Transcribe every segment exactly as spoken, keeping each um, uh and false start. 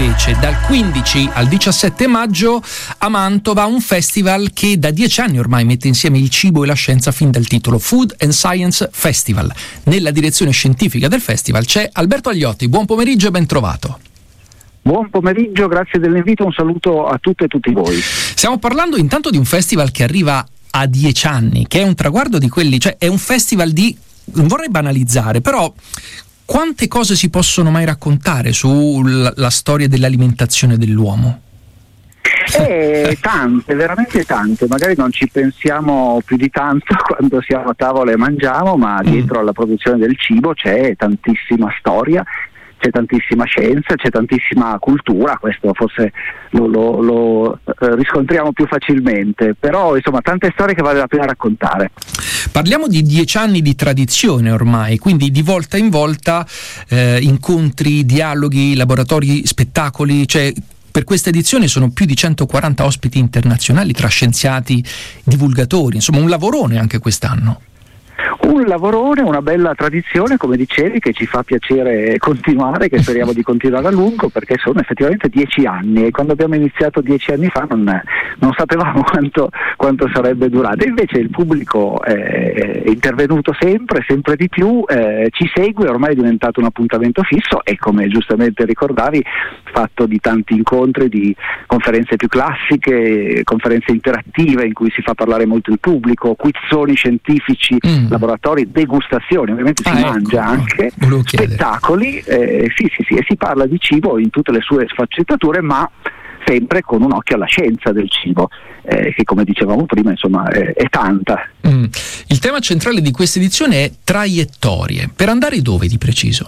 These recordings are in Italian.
invece dal quindici al diciassette maggio a Mantova, un festival che da dieci anni ormai mette insieme il cibo e la scienza fin dal titolo, Food and Science Festival. Nella direzione scientifica del festival c'è Alberto Agliotti. Buon pomeriggio e ben trovato. Buon pomeriggio, grazie dell'invito, un saluto a tutte e tutti voi. Stiamo parlando intanto di un festival che arriva a dieci anni, che è un traguardo di quelli, cioè è un festival di, non vorrei banalizzare, però quante cose si possono mai raccontare sulla la storia dell'alimentazione dell'uomo? Eh, tante, veramente tante, magari non ci pensiamo più di tanto quando siamo a tavola e mangiamo, ma dietro alla produzione del cibo c'è tantissima storia, c'è tantissima scienza, c'è tantissima cultura, questo forse lo, lo, lo eh, riscontriamo più facilmente, però insomma tante storie che vale la pena raccontare. Parliamo di dieci anni di tradizione ormai, quindi di volta in volta eh, incontri, dialoghi, laboratori, spettacoli, cioè per questa edizione sono più di centoquaranta ospiti internazionali tra scienziati, divulgatori, insomma un lavorone anche quest'anno. Un lavorone, una bella tradizione, come dicevi, che ci fa piacere continuare, che speriamo di continuare a lungo, perché sono effettivamente dieci anni e quando abbiamo iniziato dieci anni fa non, non sapevamo quanto, quanto sarebbe durato. Invece il pubblico è intervenuto sempre, sempre di più, eh, ci segue, ormai è diventato un appuntamento fisso e, come giustamente ricordavi, fatto di tanti incontri, di conferenze più classiche, conferenze interattive in cui si fa parlare molto il pubblico, quizzoni scientifici, mm. laboratori, degustazioni, ovviamente ah, si ecco, mangia anche, spettacoli, eh, sì sì sì, e si parla di cibo in tutte le sue sfaccettature, ma sempre con un occhio alla scienza del cibo, eh, che come dicevamo prima insomma è, è tanta. Mm. Il tema centrale di questa edizione è traiettorie. Per andare dove di preciso?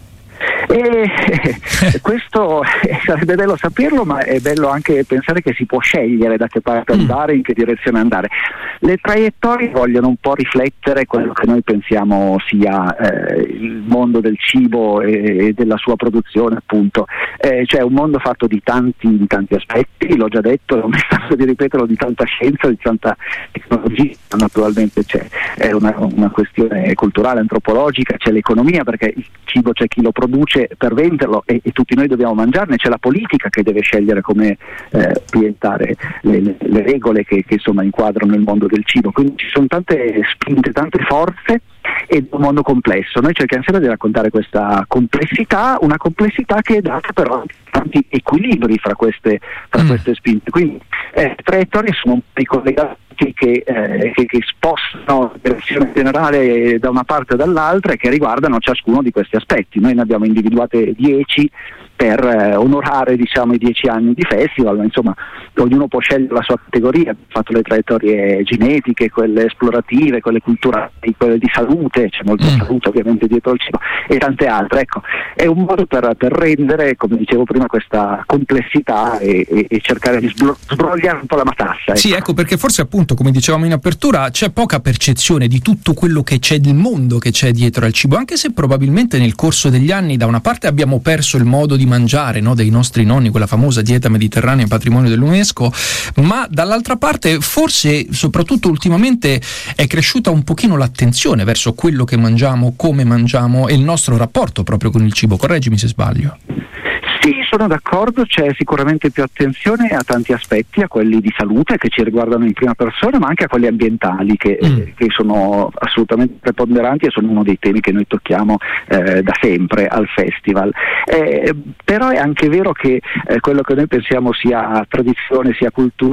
E questo eh, sarebbe bello saperlo, ma è bello anche pensare che si può scegliere da che parte andare, in che direzione andare. Le traiettorie vogliono un po' riflettere quello che noi pensiamo sia eh, il mondo del cibo e, e della sua produzione, appunto, eh, cioè un mondo fatto di tanti, di tanti aspetti, l'ho già detto, non mi stanco di ripeterlo, di tanta scienza, di tanta tecnologia, naturalmente c'è è una, una questione culturale, antropologica, c'è l'economia, perché il cibo c'è chi lo produce per venderlo e, e tutti noi dobbiamo mangiarne, c'è la politica che deve scegliere come eh, orientare le, le, le regole che, che insomma inquadrano il mondo del cibo, quindi ci sono tante spinte, tante forze ed un mondo complesso. Noi cerchiamo sempre di raccontare questa complessità, una complessità che è data però tanti equilibri fra queste, fra mm. queste spinte, quindi eh, le traiettorie sono un po' i collegati che, eh, che, che spostano la direzione generale da una parte o dall'altra e che riguardano ciascuno di questi aspetti. Noi ne abbiamo individuate dieci per eh, onorare, diciamo, i dieci anni di festival, ma insomma ognuno può scegliere la sua categoria. Abbiamo fatto le traiettorie genetiche, quelle esplorative, quelle culturali, quelle di salute, c'è molta mm. salute ovviamente dietro il cibo, e tante altre. Ecco, è un modo per, per rendere, come dicevo prima, questa complessità e, e, e cercare di sbro- sbrogliare un po' la matassa. Ecco. Sì, ecco, perché forse appunto, come dicevamo in apertura, c'è poca percezione di tutto quello che c'è, del mondo che c'è dietro al cibo, anche se probabilmente nel corso degli anni da una parte abbiamo perso il modo di mangiare, no, dei nostri nonni, quella famosa dieta mediterranea patrimonio dell'UNESCO, ma dall'altra parte forse soprattutto ultimamente è cresciuta un pochino l'attenzione verso quello che mangiamo, come mangiamo e il nostro rapporto proprio con il cibo. Correggimi se sbaglio. Sì, sono d'accordo, c'è sicuramente più attenzione a tanti aspetti, a quelli di salute che ci riguardano in prima persona, ma anche a quelli ambientali che, mm. eh, che sono assolutamente preponderanti e sono uno dei temi che noi tocchiamo eh, da sempre al festival. Eh, però è anche vero che eh, quello che noi pensiamo sia tradizione, sia cultura,